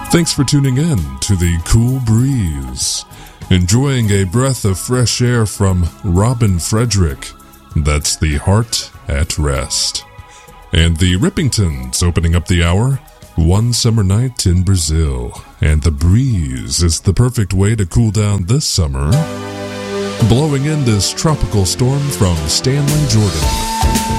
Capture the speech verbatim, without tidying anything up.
Thanks for tuning in to the Cool Breeze. Enjoying a breath of fresh air from Robin Frederick. That's The Heart at Rest. And the Rippingtons opening up the hour. One Summer Night in Brazil. And the breeze is the perfect way to cool down this summer. Blowing in this tropical storm from Stanley Jordan.